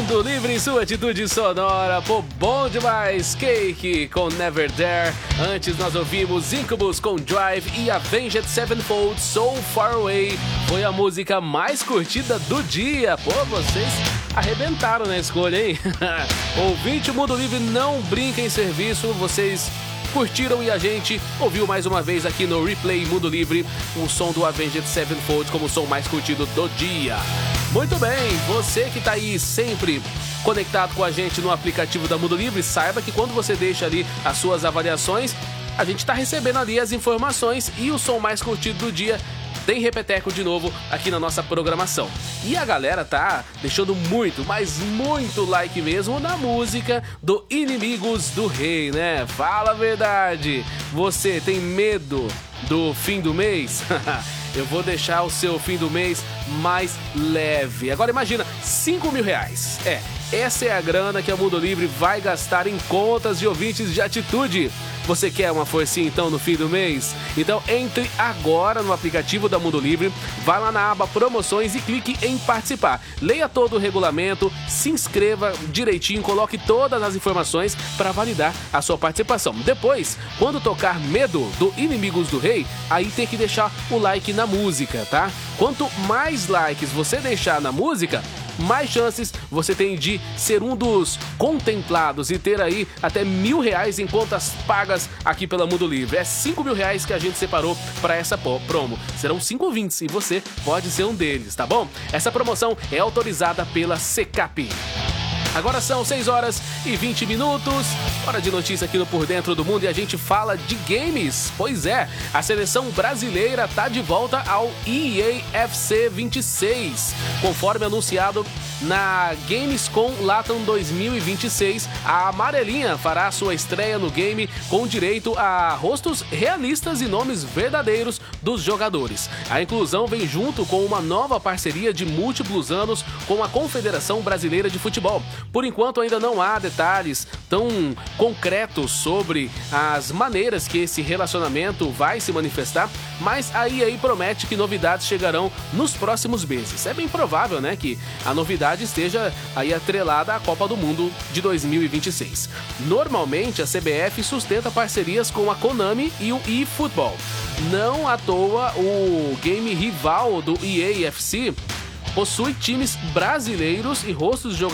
Mundo Livre, sua atitude sonora, pô, bom demais. Cake com Never Dare. Antes nós ouvimos Incubus com Drive e Avenged Sevenfold, So Far Away. Foi a música mais curtida do dia. Pô, vocês arrebentaram na escolha, hein? Ouvinte, o Mundo Livre não brinca em serviço. Vocês curtiram e a gente ouviu mais uma vez aqui no Replay Mundo Livre o som do Avenged Sevenfold como o som mais curtido do dia. Muito bem, você que tá aí sempre conectado com a gente no aplicativo da Mundo Livre, saiba que quando você deixa ali as suas avaliações, a gente tá recebendo ali as informações e o som mais curtido do dia tem repeteco de novo aqui na nossa programação. E a galera tá deixando muito, mas muito like mesmo na música do Inimigos do Rei, né? Fala a verdade, você tem medo do fim do mês? Eu vou deixar o seu fim do mês mais leve. Agora imagina, R$5.000. Essa é a grana que a Mundo Livre vai gastar em contas de ouvintes de atitude. Você quer uma forcinha então no fim do mês? Então entre agora no aplicativo da Mundo Livre, vá lá na aba promoções e clique em participar. Leia todo o regulamento, se inscreva direitinho, coloque todas as informações para validar a sua participação. Depois, quando tocar Medo do Inimigos do Rei, aí tem que deixar o like na música, tá? Quanto mais likes você deixar na música, mais chances você tem de ser um dos contemplados e ter aí até R$1.000 em contas pagas aqui pela Mundo Livre. É R$5.000 que a gente separou para essa promo. Serão 5 ouvintes e você pode ser um deles, tá bom? Essa promoção é autorizada pela Secap. Agora são 6h20. Hora de notícia aqui no Por Dentro do Mundo e a gente fala de games. Pois é, a seleção brasileira tá de volta ao EAFC 26. Conforme anunciado na Gamescom Latam 2026, a amarelinha fará sua estreia no game com direito a rostos realistas e nomes verdadeiros dos jogadores. A inclusão vem junto com uma nova parceria de múltiplos anos com a Confederação Brasileira de Futebol. Por enquanto ainda não há detalhes tão concretos sobre as maneiras que esse relacionamento vai se manifestar, mas a EA promete que novidades chegarão nos próximos meses. É bem provável, né, que a novidade esteja aí atrelada à Copa do Mundo de 2026. Normalmente a CBF sustenta parcerias com a Konami e o eFootball. Não à toa o game rival do EAFC possui times brasileiros e rostos de jogadores